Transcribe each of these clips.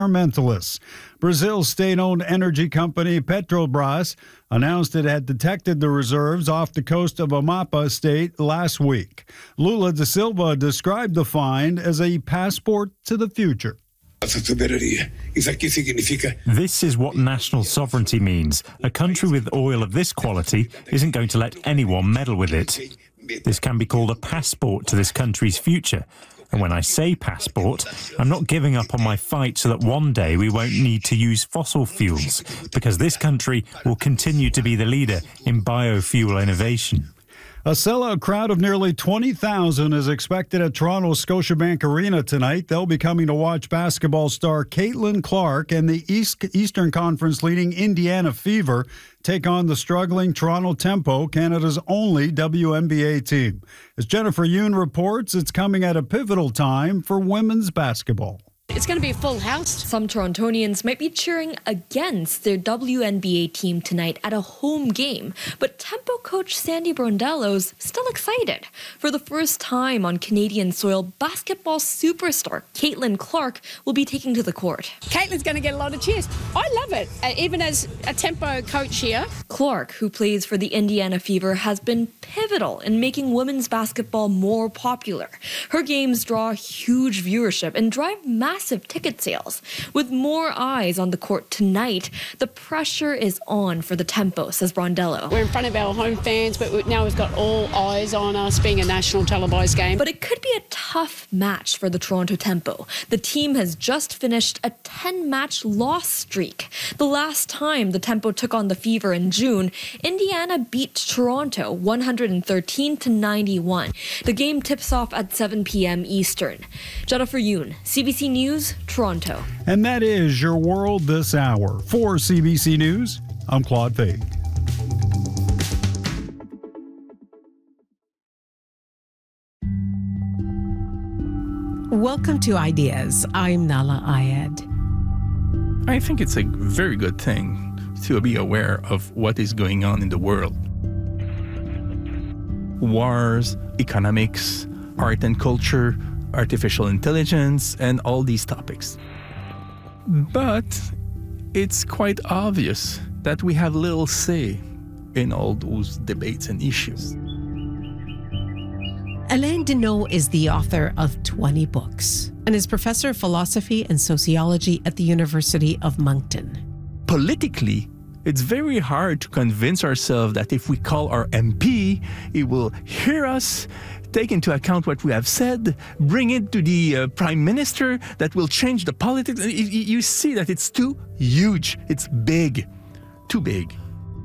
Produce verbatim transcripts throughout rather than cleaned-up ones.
environmentalists. Brazil's state-owned energy company Petrobras announced it had detected the reserves off the coast of Amapá state last week. Lula da Silva described the find as a passport to the future. This is what national sovereignty means. A country with oil of this quality isn't going to let anyone meddle with it. This can be called a passport to this country's future. And when I say passport, I'm not giving up on my fight so that one day we won't need to use fossil fuels, because this country will continue to be the leader in biofuel innovation. A sellout crowd of nearly twenty thousand is expected at Toronto's Scotiabank Arena tonight. They'll be coming to watch basketball star Caitlin Clark and the East Eastern Conference leading Indiana Fever take on the struggling Toronto Tempo, Canada's only W N B A team. As Jennifer Yoon reports, it's coming at a pivotal time for women's basketball. It's going to be a full house. Some Torontonians might be cheering against their W N B A team tonight at a home game, but Tempo coach Sandy Brondello's still excited. For the first time on Canadian soil, basketball superstar Caitlin Clark will be taking to the court. Caitlin's going to get a lot of cheers. I love it, uh, even as a Tempo coach here. Clark, who plays for the Indiana Fever, has been pivotal in making women's basketball more popular. Her games draw huge viewership and drive massive ticket sales. With more eyes on the court tonight, the pressure is on for the Tempo, says Brondello. We're in front of our home fans, but now we've got all eyes on us being a national televised game. But it could be a tough match for the Toronto Tempo. The team has just finished a ten-match loss streak. The last time the Tempo took on the Fever in June, Indiana beat Toronto one hundred thirteen to ninety-one. The game tips off at seven p.m. Eastern. Jennifer Yoon, C B C News, Toronto. And that is your world this hour. For C B C News, I'm Claude Fade. Welcome to Ideas. I'm Nala Ayed. I think it's a very good thing to be aware of what is going on in the world. Wars, economics, art and culture, artificial intelligence, and all these topics. But it's quite obvious that we have little say in all those debates and issues. Alain Deneau is the author of twenty books and is professor of philosophy and sociology at the University of Moncton. Politically, it's very hard to convince ourselves that if we call our M P, he will hear us, take into account what we have said, bring it to the uh, Prime Minister, that will change the politics. You, you see that it's too huge. It's big. Too big.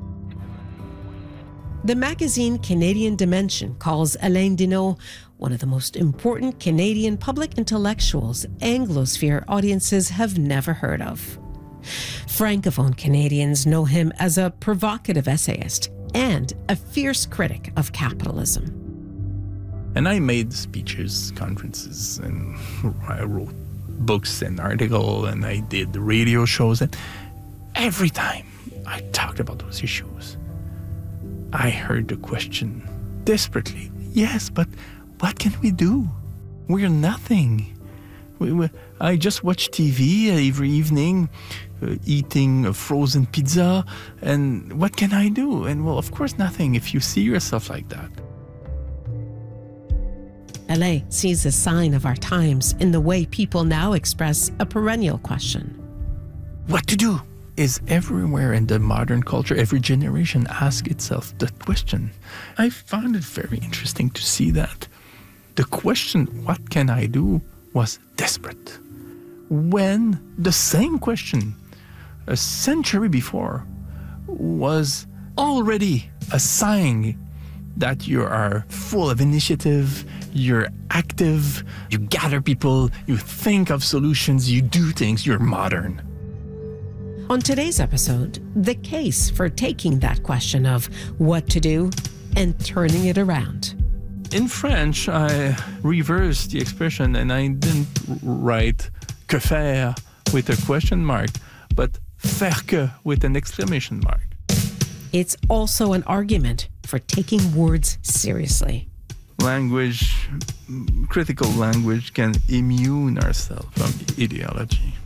The magazine Canadian Dimension calls Alain Deneau one of the most important Canadian public intellectuals Anglosphere audiences have never heard of. Francophone Canadians know him as a provocative essayist and a fierce critic of capitalism. And I made speeches, conferences, and I wrote books and articles, and I did radio shows. And every time I talked about those issues, I heard the question desperately, yes, but what can we do? We're nothing. We, we, I just watch T V every evening, uh, eating a frozen pizza, and what can I do? And well, of course, nothing if you see yourself like that. Alain sees a sign of our times in the way people now express a perennial question. What to do? Is everywhere in the modern culture, every generation asks itself that question. I found it very interesting to see that the question, what can I do, was desperate. When the same question, a century before, was already a sign that you are full of initiative, you're active, you gather people, you think of solutions, you do things, you're modern. On today's episode, the case for taking that question of what to do and turning it around. In French, I reversed the expression and I didn't write que faire with a question mark, but faire que with an exclamation mark. It's also an argument for taking words seriously. Language, critical language, can immune ourselves from ideology.